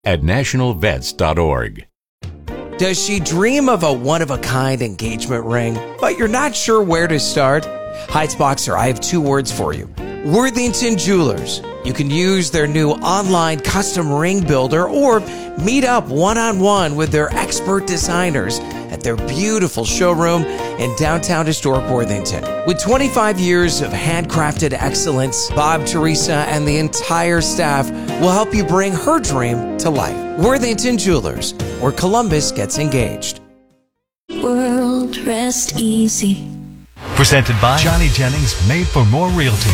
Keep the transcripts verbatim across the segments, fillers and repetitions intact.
at national vets dot org. Does she dream of a one-of-a-kind engagement ring, but you're not sure where to start? Heights Boxer, I have two words for you. Worthington Jewelers. You can use their new online custom ring builder or meet up one-on-one with their expert designers at their beautiful showroom in downtown historic Worthington. With twenty-five years of handcrafted excellence, Bob, Teresa, and the entire staff will help you bring her dream to life. Worthington Jewelers, where Columbus gets engaged. World rest easy. Presented by Johnny Jennings, Made for More Realty.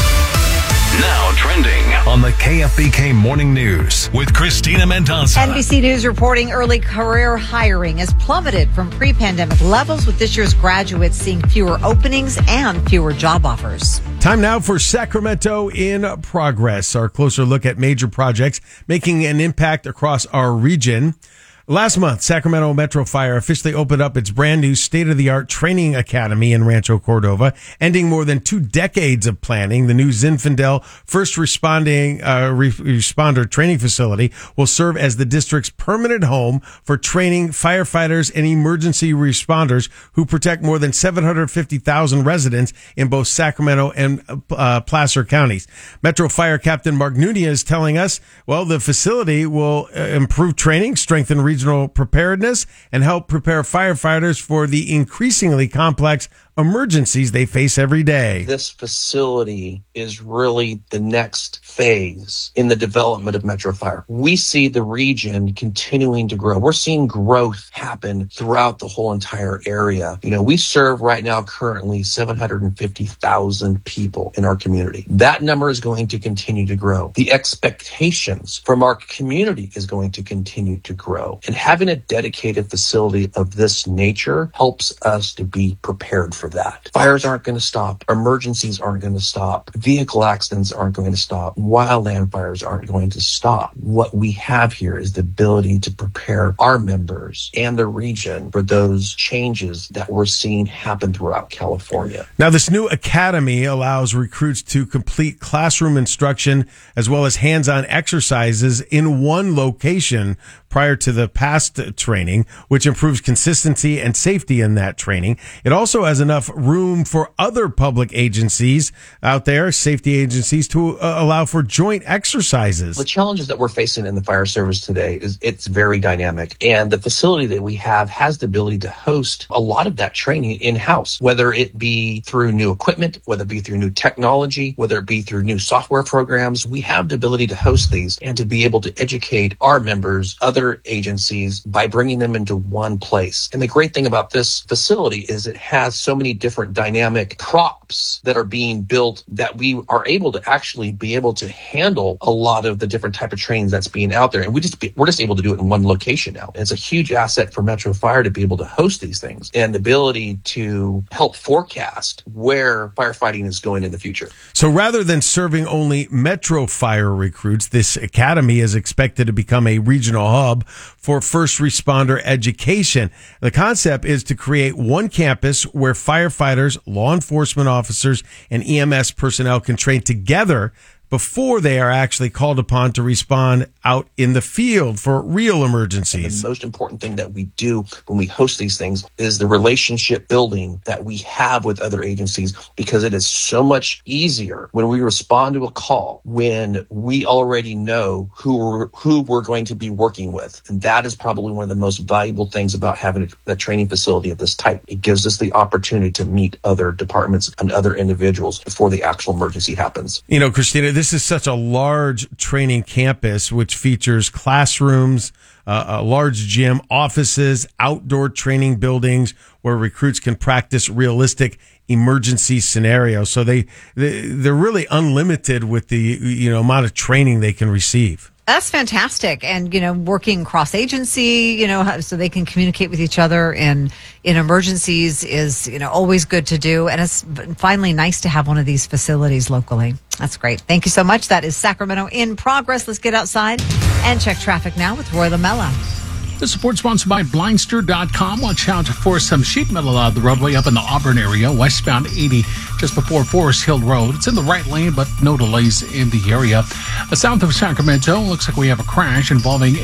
Now trending On the K F B K Morning News with Christina Mendoza. N B C News reporting early career hiring has plummeted from pre-pandemic levels, with this year's graduates seeing fewer openings and fewer job offers. Time now for Sacramento in Progress, our closer look at major projects making an impact across our region. Last month, Sacramento Metro Fire officially opened up its brand new state-of-the-art training academy in Rancho Cordova, ending more than two decades of planning. The new Zinfandel First Responding uh, re- Responder Training Facility will serve as the district's permanent home for training firefighters and emergency responders who protect more than seven hundred fifty thousand residents in both Sacramento and uh, Placer counties. Metro Fire Captain Mark Nunez telling us, well, the facility will uh, improve training, strengthen regional preparedness, and help prepare firefighters for the increasingly complex emergencies they face every day. This facility is really the next phase in the development of Metro Fire. We see the region continuing to grow. We're seeing growth happen throughout the whole entire area. You know, we serve right now currently seven hundred fifty thousand people in our community. That number is going to continue to grow. The expectations from our community is going to continue to grow. And having a dedicated facility of this nature helps us to be prepared for that. Fires aren't going to stop. Emergencies aren't going to stop. Vehicle accidents aren't going to stop. Wildland fires aren't going to stop. What we have here is the ability to prepare our members and the region for those changes that we're seeing happen throughout California. Now, this new academy allows recruits to complete classroom instruction as well as hands-on exercises in one location prior to the past training, which improves consistency and safety in that training. It also has enough room for other public agencies out there, safety agencies, to uh, allow for joint exercises. The challenges that we're facing in the fire service today is it's very dynamic. And the facility that we have has the ability to host a lot of that training in-house, whether it be through new equipment, whether it be through new technology, whether it be through new software programs. We have the ability to host these and to be able to educate our members, other agencies, by bringing them into one place. And the great thing about this facility is it has so many different dynamic props that are being built that we are able to actually be able to handle a lot of the different type of trainings that's being out there. And we just be, we're just able to do it in one location now. And it's a huge asset for Metro Fire to be able to host these things and the ability to help forecast where firefighting is going in the future. So rather than serving only Metro Fire recruits, this academy is expected to become a regional hub for first responder education. The concept is to create one campus where firefighters, law enforcement officers, and E M S personnel can train together before they are actually called upon to respond out in the field for real emergencies. And the most important thing that we do when we host these things is the relationship building that we have with other agencies, because it is so much easier when we respond to a call when we already know who we're, who we're going to be working with. And that is probably one of the most valuable things about having a, a training facility of this type. It gives us the opportunity to meet other departments and other individuals before the actual emergency happens. You know, Christina, this is such a large training campus, which features classrooms, uh, a large gym, offices, outdoor training buildings where recruits can practice realistic emergency scenarios. So they, they they're really unlimited with the you know amount of training they can receive. That's fantastic. And, you know, working cross agency, you know, so they can communicate with each other in, in emergencies is, you know, always good to do. And it's finally nice to have one of these facilities locally. That's great. Thank you so much. That is Sacramento in Progress. Let's get outside and check traffic now with Roy LaMella. The support sponsored by Blindster dot com. Watch out for some sheet metal out of the roadway up in the Auburn area, westbound eighty, just before Forest Hill Road. It's in the right lane, but no delays in the area. South of Sacramento, looks like we have a crash involving